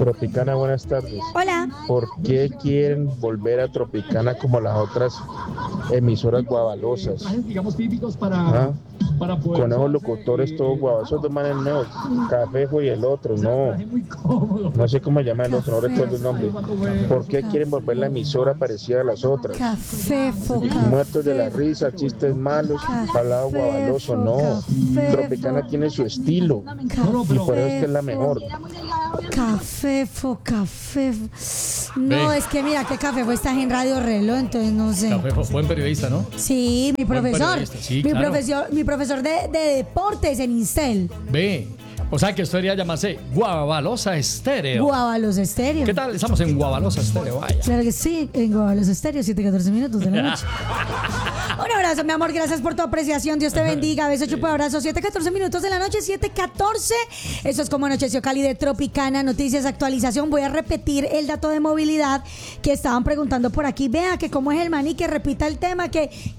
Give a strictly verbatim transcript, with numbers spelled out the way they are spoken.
Tropicana, buenas tardes. Hola. ¿Por qué quieren volver a Tropicana como las otras emisoras guavalosas? ¿Ah? Con esos locutores todos guavos, esos dos manes nuevos, Cafejo y el otro, no, no sé cómo se llama el otro, no recuerdo el nombre. ¿Por qué quieren volver la emisora parecida a las otras? Cafefo, Muertos de la risa, chistes malos, hablado guavaloso, no. Tropicana tiene su estilo y por eso es que es la mejor. Cafefo, Cafefo. No, Ve. es que mira que Cafefo está en Radio Reloj, entonces no sé. Café fue buen periodista, ¿no? Sí, mi Buen profesor. periodista, sí, mi, claro. profesor mi profesor de, de deportes en Instel. Ve. O sea que esto debería llamarse Guavalosa Estéreo. Guavalos Estéreo. ¿Qué tal? Estamos en Guavalosa Estéreo. Vaya. Claro que sí, en Guavalos Estéreo, siete catorce minutos de la noche. Un abrazo, mi amor, gracias por tu apreciación. Dios te bendiga. Beso, chupo, abrazo. siete catorce minutos de la noche, siete catorce. Eso es como Anocheció Cali de Tropicana. Noticias, actualización. Voy a repetir el dato de movilidad que estaban preguntando por aquí. Vea que cómo es el maní, que repita el tema, que,